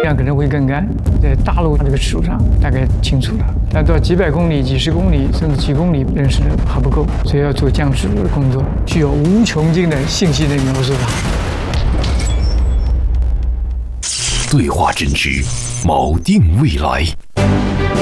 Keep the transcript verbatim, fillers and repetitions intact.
这样可能会更干。在大陆这个尺度上大概清楚了，但到几百公里、几十公里甚至几公里认识的还不够，所以要做降尺度的工作，具有无穷尽的信息的描述法。 对话真知，锚定未来。